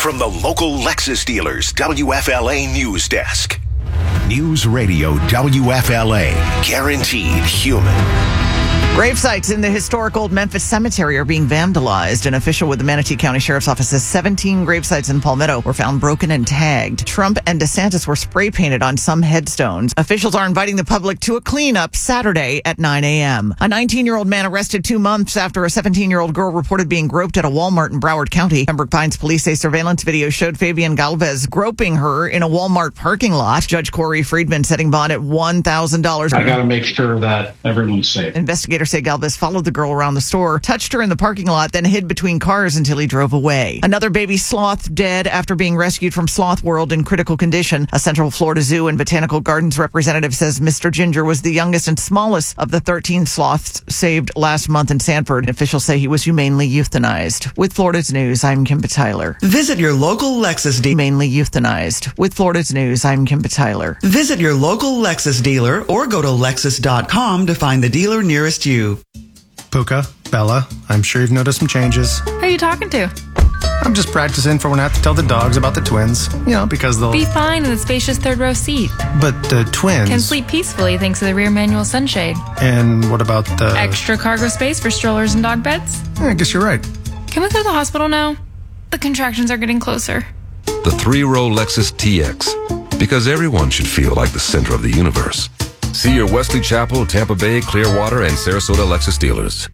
from the local Lexus dealers WFLA News Desk. News Radio WFLA. Guaranteed human. Grave sites in the historic old Memphis Cemetery are being vandalized. An official with the Manatee County Sheriff's Office says 17 grave sites in Palmetto were found broken and tagged. Trump and DeSantis were spray painted on some headstones. Officials are inviting the public to a cleanup Saturday at 9 a.m. A 19-year-old man arrested 2 months after a 17-year-old girl reported being groped at a Walmart in Broward County. Pembroke Pines police say surveillance video showed Fabian Galvez groping her in a Walmart parking lot. Judge Corey Friedman setting bond at $1,000. I got to make sure that everyone's safe. Investigators say Galvez followed the girl around the store, touched her in the parking lot, then hid between cars until he drove away. Another baby sloth dead after being rescued from Sloth World in critical condition. A Central Florida Zoo and Botanical Gardens representative says Mr. Ginger was the youngest and smallest of the 13 sloths saved last month in Sanford. Officials say he was humanely euthanized. With Florida's News, I'm Kimba Tyler. Visit your local Lexus dealer. Humanely euthanized. With Florida's News, I'm Kimba Tyler. Visit your local Lexus dealer or go to Lexus.com to find the dealer nearest you. Puka, Bella, I'm sure you've noticed some changes. Who are you talking to? I'm just practicing for when I have to tell the dogs about the twins. Because they'll Be fine in the spacious third row seat. But the twins... Can sleep peacefully thanks to the rear manual sunshade. And what about the... Extra cargo space for strollers and dog beds? I guess you're right. Can we go to the hospital now? The contractions are getting closer. The 3-row Lexus TX. Because everyone should feel like the center of the universe. See your Wesley Chapel, Tampa Bay, Clearwater, and Sarasota Lexus dealers.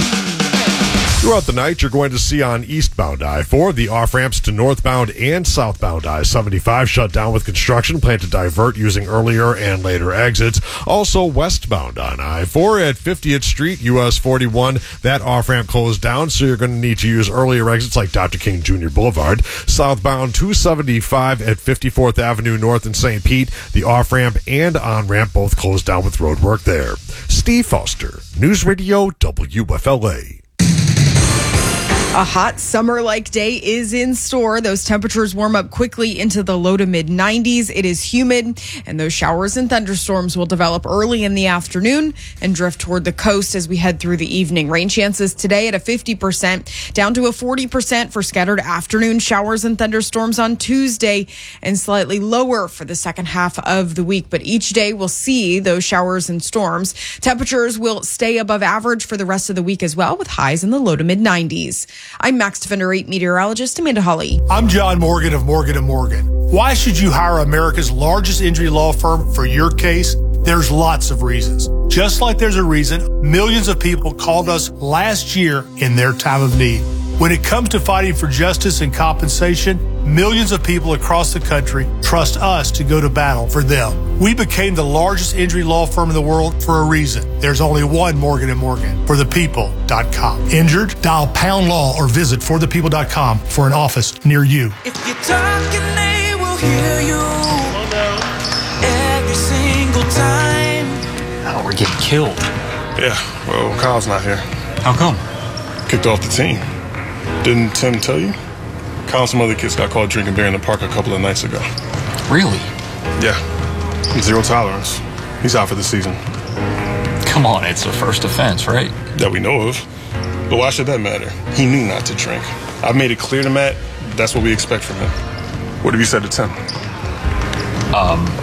Throughout the night, you're going to see on eastbound I-4 the off-ramps to northbound and southbound I-75 shut down with construction, planned to divert using earlier and later exits. Also westbound on I-4 at 50th Street, US 41, that off-ramp closed down, so you're going to need to use earlier exits like Dr. King Jr. Boulevard. Southbound 275 at 54th Avenue North in St. Pete, the off-ramp and on-ramp both closed down with road work there. Steve Foster, News Radio WFLA. A hot summer-like day is in store. Those temperatures warm up quickly into the low to mid-90s. It is humid, and those showers and thunderstorms will develop early in the afternoon and drift toward the coast as we head through the evening. Rain chances today at a 50%, down to a 40% for scattered afternoon showers and thunderstorms on Tuesday, and slightly lower for the second half of the week. But each day we'll see those showers and storms. Temperatures will stay above average for the rest of the week as well, with highs in the low to mid-90s. I'm Max Defender 8 meteorologist Amanda Hawley. I'm John Morgan of Morgan & Morgan. Why should you hire America's largest injury law firm for your case? There's lots of reasons. Just like there's a reason millions of people called us last year in their time of need. When it comes to fighting for justice and compensation, millions of people across the country trust us to go to battle for them. We became the largest injury law firm in the world for a reason. There's only one Morgan & Morgan, forthepeople.com. Injured? Dial pound law or visit forthepeople.com for an office near you. If you're talking, they will hear you every single time. Oh, we're getting killed. Yeah, well, Kyle's not here. How come? Kicked off the team. Didn't Tim tell you? Kyle and some other kids got caught drinking beer in the park a couple of nights ago. Really? Yeah. Zero tolerance. He's out for the season. Come on, it's a first offense, right? That we know of. But why should that matter? He knew not to drink. I've made it clear to Matt, that's what we expect from him. What have you said to Tim?